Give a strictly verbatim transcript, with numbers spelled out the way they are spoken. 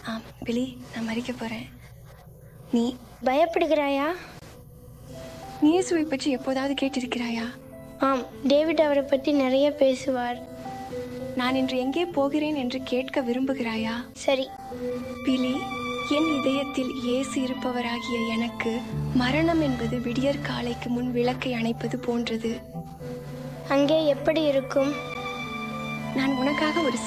ஆ பிலி, நான் மறிக்க போறேன். நீ பயப்படுகிறாயா? இயேசுவை பற்றி எப்போதாவது கேட்டிருக்கிறாயா? ஆம், டேவிட் அவரை பற்றி நிறைய பேசுவார். நான் இன்று எங்கே போகிறேன் என்று கேட்க விரும்புகிறாயா? சரி. பிலி, என் இதயத்தில் இயேசு இருப்பவராகிய எனக்கு மரணம் என்பது விடியற் காலைக்கு முன் விளக்கை அணைப்பது போன்றது. அங்கே எப்படி இருக்கும்? நான் உனக்காக ஒரு